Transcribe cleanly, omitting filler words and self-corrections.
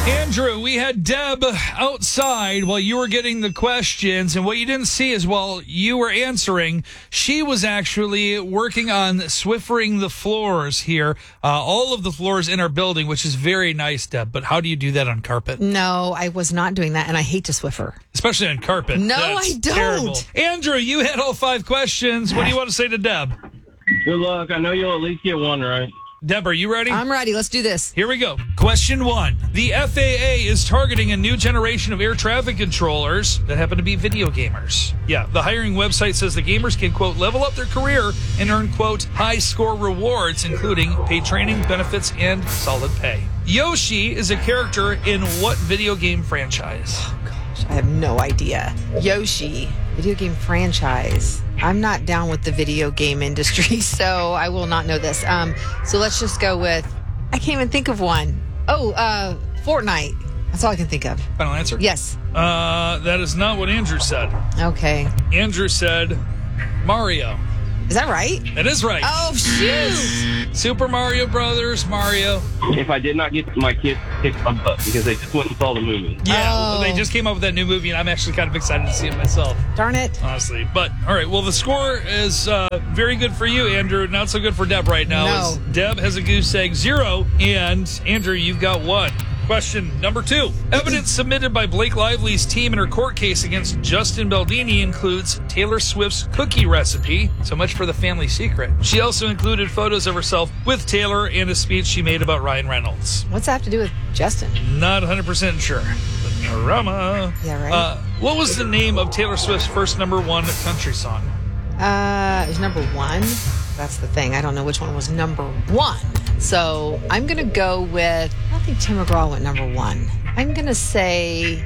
Andrew, we had Deb outside while you were getting the questions, and what you didn't see is while you were answering, she was actually working on Swiffering the floors here, all of the floors in our building, which is very nice, Deb. But how do you do that on carpet? No, I was not doing that, and I hate to Swiffer. Especially on carpet. No, That's I don't. Terrible. Andrew, you had all 5 questions. What do you want to say to Deb? Good luck. I know you'll at least get one right. Deb, are you ready? I'm ready. Let's do this. Here we go. Question 1. The FAA is targeting a new generation of air traffic controllers that happen to be video gamers. Yeah, the hiring website says the gamers can, quote, level up their career and earn, quote, high score rewards, including paid training, benefits, and solid pay. Yoshi is a character in what video game franchise? Oh, gosh, I have no idea. Yoshi, video game franchise. I'm not down with the video game industry, so I will not know this. So let's just go with, I can't even think of one. Oh, Fortnite. That's all I can think of. Final answer? Yes. That is not what Andrew said. Okay. Andrew said Mario. Is that right? That is right. Oh, shoot. Yes. Super Mario Brothers, Mario. If I did not get my kids to kick my butt because they just went and saw the movie. Yeah, Oh. they just came up with that new movie, and I'm actually kind of excited to see it myself, Darn it. honestly. But, all right, well, the score is very good for you, Andrew. Not so good for Deb right now. No. As Deb has a goose egg 0, and Andrew, you've got 1. Question number 2. Evidence submitted by Blake Lively's team in her court case against Justin Baldini includes Taylor Swift's cookie recipe. So much for the family secret. She also included photos of herself with Taylor and a speech she made about Ryan Reynolds. What's that have to do with Justin? Not 100% sure. But Rama. Yeah, right. What was the name of Taylor Swift's first #1 country song? It was number 1. That's the thing. I don't know which one was number 1. So I'm going to go with, I don't think Tim McGraw went number 1. I'm going to say